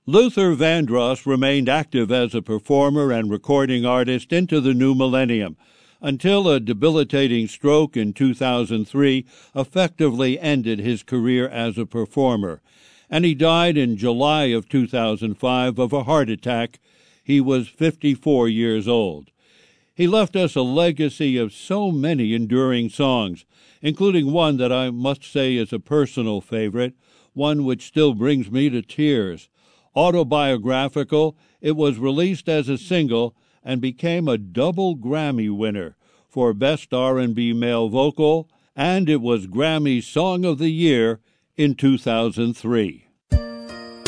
Luther Vandross remained active as a performer and recording artist into the new millennium, until a debilitating stroke in 2003 effectively ended his career as a performer, and he died in July of 2005 of a heart attack. He was 54 years old. He left us a legacy of so many enduring songs, including one that I must say is a personal favorite, one which still brings me to tears. Autobiographical, it was released as a single and became a double Grammy winner for Best R&B Male Vocal, and it was Grammy's Song of the Year in 2003.